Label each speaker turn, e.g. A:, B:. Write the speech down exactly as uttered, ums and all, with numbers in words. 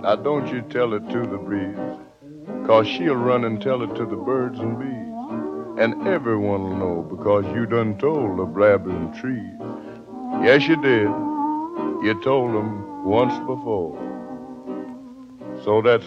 A: Now don't you tell it to the breeze, 'cause she'll run and tell it to the birds and bees. And everyone'll know because you done told the blabbering trees. Yes, you did. You told them once before. So that's